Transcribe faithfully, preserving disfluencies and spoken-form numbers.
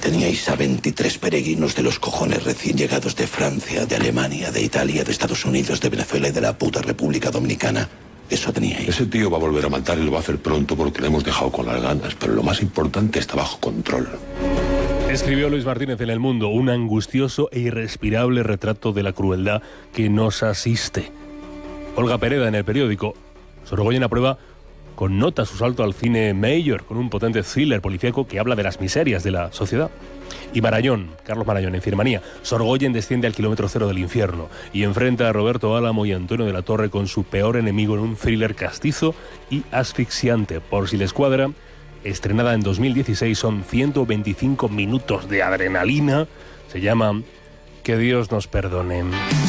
teníais a veintitrés peregrinos de los cojones recién llegados de Francia, de Alemania, de Italia, de Estados Unidos, de Venezuela y de la puta República Dominicana. Eso teníais. Ese tío va a volver a matar y lo va a hacer pronto porque le hemos dejado con las ganas. Pero lo más importante está bajo control. Escribió Luis Martínez en El Mundo, un angustioso e irrespirable retrato de la crueldad que nos asiste. Olga Pereda en El Periódico. Sorogoyen aprueba con nota su salto al cine Mayor, con un potente thriller policíaco que habla de las miserias de la sociedad. Y Marayón, Carlos Marayón, en Firmanía. Sorogoyen desciende al kilómetro cero del infierno y enfrenta a Roberto Álamo y Antonio de la Torre con su peor enemigo en un thriller castizo y asfixiante. Por si les cuadra, estrenada en dos mil dieciséis, son ciento veinticinco minutos de adrenalina. Se llama Que Dios nos perdone.